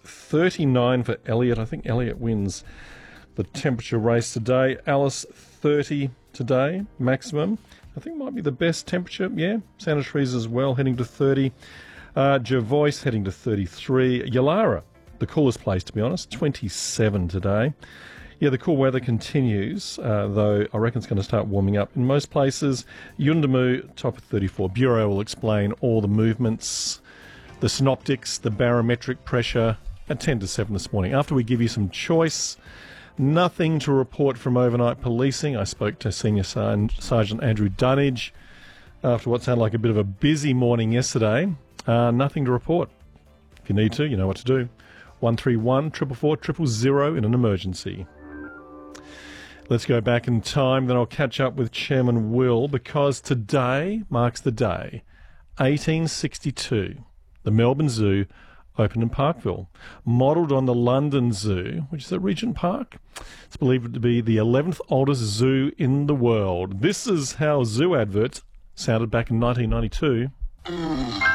39 for Elliot. I think Elliot wins the temperature race today. Alice, 30 today, maximum. I think might be the best temperature. Yeah, Santa Teresa as well, heading to 30. Jervois heading to 33. Yalara, the coolest place, to be honest, 27 today. Yeah, the cool weather continues, though I reckon it's going to start warming up in most places. Yuendamu, top of 34. Bureau will explain all the movements, the synoptics, the barometric pressure at 10 to 7 this morning. After we give you some choice, nothing to report from overnight policing. I spoke to Senior Sergeant Andrew Dunnage after what sounded like a bit of a busy morning yesterday. Nothing to report. If you need to, you know what to do. 131 444 000 in an emergency. Let's go back in time, then I'll catch up with Chairman Will, because today marks the day, 1862, the Melbourne Zoo opened in Parkville. Modelled on the London Zoo, which is at Regent Park. It's believed to be the 11th oldest zoo in the world. This is how zoo adverts sounded back in 1992.